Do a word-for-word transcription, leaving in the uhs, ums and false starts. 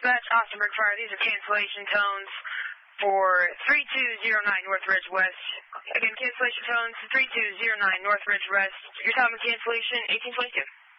Dispatch, Austin Brick Fire. These are cancellation tones for three two zero nine North Ridge West. Again, cancellation tones three two zero nine North Ridge West. Your time of cancellation, eighteen twenty-two.